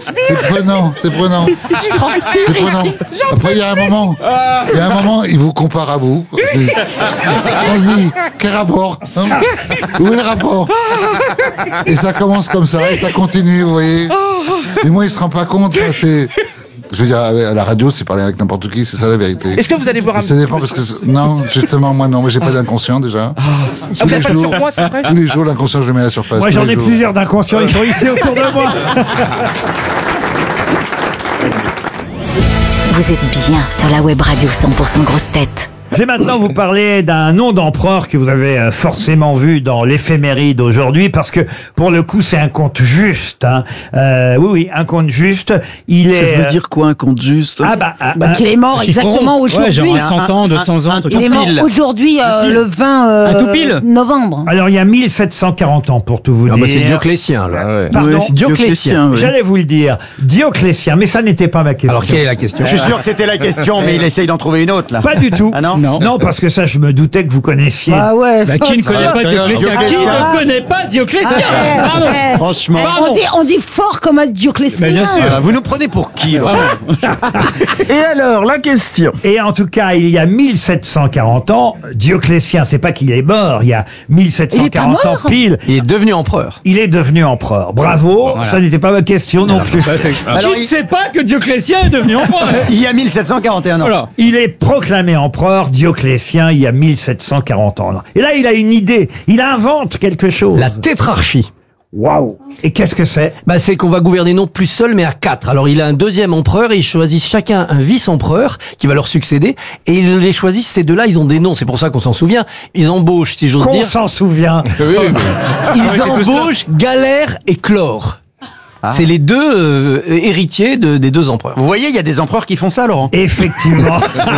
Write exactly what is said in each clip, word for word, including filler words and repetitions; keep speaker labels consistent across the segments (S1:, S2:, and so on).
S1: C'est prenant, c'est prenant. C'est prenant. Après, il y a un moment, il y a un moment, il vous compare à vous. On se dit, quel rapport hein? Où est le rapport? Et ça commence comme ça, et ça continue, vous voyez. Mais moi, il se rend pas compte, c'est... Je veux dire, à la radio, c'est parler avec n'importe qui, c'est ça la vérité.
S2: Est-ce que vous allez boire un...
S1: Ça dépend parce que... Non, justement, moi non, moi j'ai pas d'inconscient déjà.
S2: Ah, vous n'êtes pas sur moi, c'est vrai?
S1: Tous les jours, l'inconscient, je le mets à la surface.
S3: Moi j'en ai jours. plusieurs d'inconscients, ils sont ici autour de moi.
S4: Vous êtes bien sur la web radio cent pour cent Grosses Têtes.
S3: Je vais maintenant vous parler d'un nom d'empereur que vous avez forcément vu dans l'éphéméride aujourd'hui, parce que pour le coup c'est un conte juste. Hein. Euh, oui, oui, un conte juste. Il est.
S5: Ça veut dire quoi un conte juste?
S3: Ah bah,
S6: bah euh, qu'il est mort exactement aujourd'hui.
S7: Ouais, genre cent ans, deux cents ans.
S6: Il est mort aujourd'hui euh, le vingt euh,
S7: un tout pile.
S6: novembre.
S3: Alors il y a mille sept cent quarante ans pour tout vous
S8: ah
S3: dire.
S8: Bah c'est Dioclétien là.
S3: Ouais. Pardon.
S5: Ouais, Dioclétien.
S3: Oui. J'allais vous le dire. Dioclétien, mais ça n'était pas ma question.
S8: Alors quelle est la question?
S2: Je suis sûr que c'était la question, mais il essaye d'en trouver une autre là.
S3: Pas du tout.
S2: Ah non?
S3: Non. Non, parce que ça, je me doutais que vous connaissiez.
S6: Ah ouais.
S7: Bah, qui ne connaît
S2: Ah,
S7: pas Dioclétien?
S2: Dioclétien.
S7: Qui ne connaît pas Dioclétien?
S6: Ah,
S7: Pardon.
S6: eh,
S2: Franchement.
S6: eh, on, dit, on dit fort comme un Dioclétien.
S7: Mais bien sûr.
S2: Voilà, vous nous prenez pour qui là?
S5: Et alors, la question.
S3: Et en tout cas, il y a mille sept cent quarante ans, Dioclétien, c'est pas qu'il est mort, il y a mille sept cent quarante ans pile.
S8: Il est devenu empereur.
S3: Il est devenu empereur. Bravo,
S7: Voilà.
S3: ça n'était pas ma question non plus.
S2: Alors,
S7: Qui ne
S2: il-
S7: sait pas que Dioclétien est devenu empereur?
S2: Il y a mille sept cent quarante et un ans.
S7: Voilà.
S3: Il est proclamé empereur, Dioclétien, il y a mille sept cent quarante ans. Et là, il a une idée, il invente quelque chose.
S8: La tétrarchie.
S3: Waouh. Et qu'est-ce que c'est?
S8: Bah c'est qu'on va gouverner non plus seul mais à quatre. Alors il a un deuxième empereur et ils choisissent chacun un vice-empereur qui va leur succéder et ils les choisissent, ces deux-là, ils ont des noms, c'est pour ça qu'on s'en souvient. Ils embauchent, si j'ose
S3: Qu'on
S8: dire.
S3: s'en souvient.
S8: Ils embauchent Galère et Chlore. Ah. C'est les deux euh, héritiers de, des deux empereurs.
S2: Vous voyez, il y a des empereurs qui font ça, Laurent.
S3: Effectivement.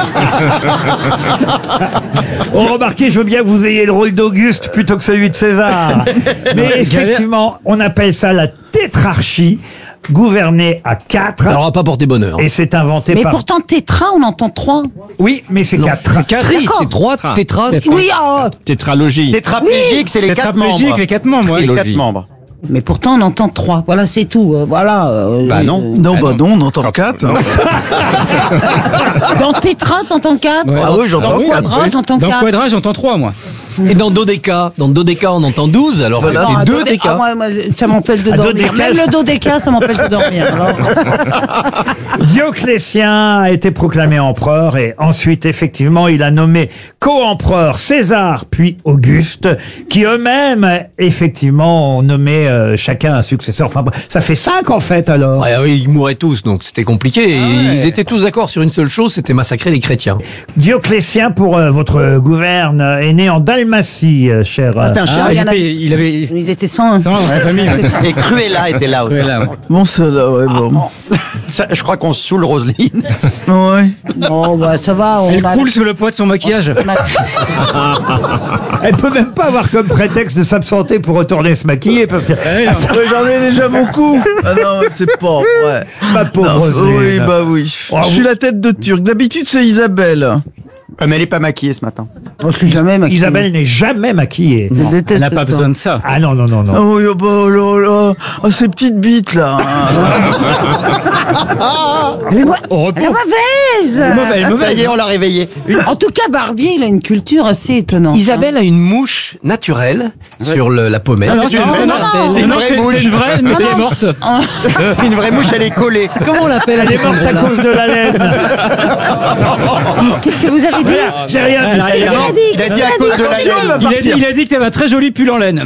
S3: On remarquez, je veux bien que vous ayez le rôle d'Auguste plutôt que celui de César. Mais effectivement, on appelle ça la tétrarchie, gouverner à quatre.
S8: Ça n'aura pas porté bonheur.
S3: Et c'est inventé
S6: Mais
S3: par...
S6: pourtant, tétra, on entend trois.
S3: Oui, mais c'est quatre.
S8: Tri, c'est trois tétras.
S6: Oui, oh,
S7: Tétralogie.
S2: Tétraplégique, c'est les quatre membres.
S7: Tétraplégique, les quatre membres, ouais.
S2: Les quatre membres.
S6: mais pourtant, on entend trois. Voilà, c'est tout. Euh, voilà. euh,
S2: Bah non.
S5: Non, bah non, on entend quatre.
S6: Dans tétra, t'entends quatre.
S7: Ouais.
S5: Ah oui, j'entends
S6: Dans
S7: oui,
S5: quatre.
S6: quadra,
S5: oui.
S6: j'entends
S7: Dans
S6: quatre.
S7: Quadra, j'entends trois, moi.
S8: Et dans dodéca, dans dodéca on entend douze, alors
S5: Voilà.
S8: c'est
S6: Ah,
S8: deux
S6: dodé-
S8: déca.
S6: ah, moi, moi, ça m'empêche de
S3: Ah,
S6: dormir.
S3: dodéca,
S6: Même
S3: je-
S6: le dodéca, ça m'empêche de dormir. Alors.
S3: Dioclétien a été proclamé empereur et ensuite, effectivement, il a nommé co-empereur César puis Auguste, qui eux-mêmes, effectivement, ont nommé euh, chacun un successeur. Enfin, ça fait cinq en fait alors.
S8: Ouais, oui, ils mouraient tous, donc c'était compliqué. Et ils étaient tous d'accord sur une seule chose, c'était massacrer les chrétiens.
S3: Dioclétien, pour euh, votre gouverne, euh, est né en Dalmatie, euh, cher. euh,
S2: Ah, c'était un chien.
S7: Ah,
S6: il y
S7: il,
S6: en a-
S7: était, il avait...
S6: Ils étaient cent.
S7: Attends, la famille, ouais.
S2: Et Cruella était là aussi.
S7: Ouais, là, ouais.
S5: Bon, celle-là, ouais, bon.
S2: Ça, je crois qu'on se saoule Roselyne.
S5: Ouais.
S6: Bon, bah, ça va. On
S7: Elle
S6: a-
S7: coule sous le poids de son maquillage.
S3: Elle peut même pas avoir comme prétexte de s'absenter pour retourner se maquiller parce que
S7: Ah, oui, non.
S5: Ouais, j'en ai déjà beaucoup. Ah non, c'est pas vrai.
S3: ma pauvre
S5: Non,
S3: Roselyne.
S5: oui, bah oui.
S3: Oh,
S5: Je suis
S3: vous-
S5: la tête de Turc. D'habitude, c'est Isabelle.
S2: Ah, mais elle est pas maquillée ce matin.
S6: Je suis jamais maquillée.
S3: Isabelle n'est jamais maquillée.
S6: Je déteste
S7: Elle n'a pas
S6: ça.
S7: besoin de ça.
S3: Ah non, non, non, non.
S5: Oh, oui, oh, bah, oh là là. Oh, ces petites bites, là.
S6: Elle est mo-
S7: Au
S6: elle est
S7: repos.
S6: mauvaise.
S7: Mauvaise,
S2: Ça
S7: mauvaise.
S2: y est, on l'a réveillée.
S6: En tout cas, Barbier, il a une culture assez étonnante.
S8: Isabelle a une mouche naturelle sur le- la pommette.
S2: Ah, c'est une vraie-
S7: non,
S2: non, c'est une
S7: non,
S2: vraie
S7: c'est-
S2: mouche.
S7: C'est une vraie, mais elle est morte.
S2: C'est une vraie mouche, elle est collée.
S8: Comment on l'appelle?
S3: Elle est morte à cause de la laine.
S6: Qu'est-ce que vous avez dit?
S3: Rien, j'ai rien dit.
S7: Elle a rien
S2: Elle est
S7: dit.
S2: morte.
S6: dit
S2: Il a dit
S6: Il
S2: à
S6: a
S2: cause
S6: dit
S2: de la
S5: attention,
S2: laine.
S5: elle va
S7: Il a dit,
S5: partir.
S7: il a dit que t'avais un très joli pull en laine.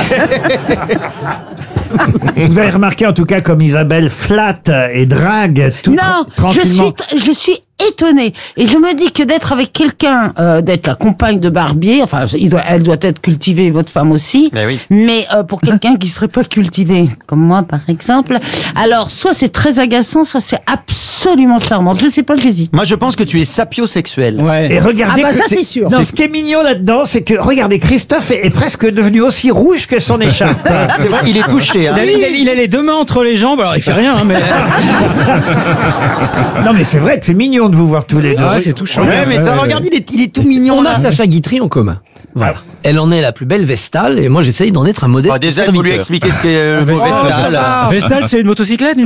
S3: Vous avez remarqué en tout cas comme Isabelle flatte et drague tout
S6: Non,
S3: tra-
S6: je
S3: tranquillement.
S6: suis, je suis étonnée. Et je me dis que d'être avec quelqu'un, euh, d'être la compagne de Barbier, enfin, il doit, elle doit être cultivée, votre femme aussi.
S2: Mais oui.
S6: Mais euh, pour quelqu'un qui serait pas cultivé, comme moi par exemple, alors soit c'est très agaçant, soit c'est absolument charmant. Je sais pas, j'hésite.
S2: Moi, je pense que tu es sapiosexuel.
S3: Et
S7: Ouais.
S3: regardez
S6: Ah bah
S3: que
S6: ça, c'est sûr.
S3: Non,
S6: C'est-
S3: ce qui est mignon là-dedans, c'est que regardez, Christophe est, est presque devenu aussi rouge que son écharpe.
S2: C'est vrai, il est touché. Hein.
S7: Il a, il a- il a les deux mains entre les jambes, alors il fait rien, hein, mais.
S3: Non, mais c'est vrai que c'est mignon de vous voir tous les deux.
S7: Ah ouais, c'est touchant.
S2: Ouais, mais ça, regarde, il est, il est tout mignon.
S8: On
S2: là.
S8: a Sacha Guitry en commun. Voilà. Elle en est la plus belle Vestale et moi j'essaye d'en être un modeste
S2: Ah, déjà, il faut lui
S8: serviteur.
S2: expliquer ce qu'est euh, le mot
S7: Vestal,
S2: Vestal.
S7: Vestal, c'est une motocyclette, une